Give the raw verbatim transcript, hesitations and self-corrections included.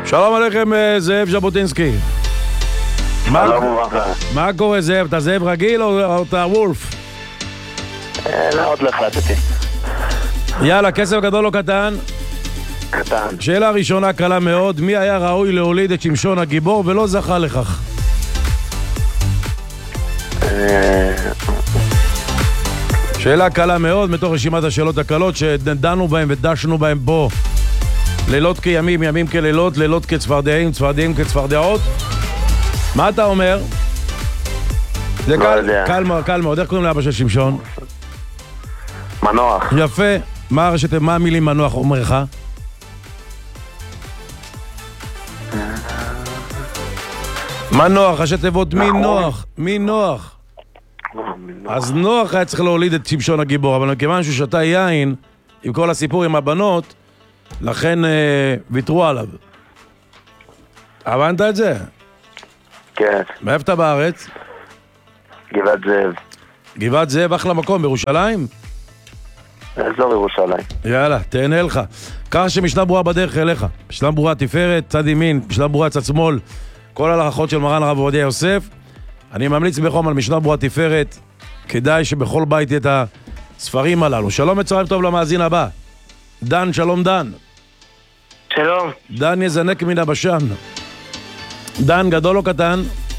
שלום עליכם, זאב ז'בוטינסקי. שלום וברכה. מה קורה זאב? אתה זאב רגיל או אתה וולף? לא, עוד לא החלטתי. יאללה, כסף גדול או קטן? קטן. שאלה ראשונה קלה מאוד, מי היה ראוי להוליד את שמשון הגיבור ולא זכה לכך? שאלה קלה מאוד מתוך רשימת השאלות הקלות שדנו בהם ודשנו בהם פה. לילות כימים, ימים כלילות, לילות כצפרדעים, צפרדעים כצפרדעות. מה אתה אומר? זה קל, קל מאוד, קל מאוד. איך קוראים לאבא של שמשון? מנוח. יפה. מה הראשית, מה המילים מנוח אומר לך? מנוח, ראשי תיבות מי נוח, מי נוח. אז נוח היה צריך להוליד את שמשון הגיבור, אבל מכיוון שהוא שתה יין עם כל הסיפור עם הבנות, לכן אה, ויתרו עליו. הבנת את זה? כן. מאיפה אתה בארץ? גבעת זאב. גבעת זאב, אחלה מקום, בירושלים? אזור ירושלים. יאללה, תהנה לך. ככה שמשנה ברורה בדרך אליך. משנה ברורה תפארת, צד ימין, משנה ברורה צד שמאל. כל ההלכות של מרן הרב עובדיה יוסף. אני ממליץ בחום על משנה ברורה תפארת. כדאי שבכל בית יהיה את הספרים הללו. שלום וצהריים טוב למאזין הבא. דן, שלום דן. שלום. דן יזנק מן הבשן. דן, גדול או קטן?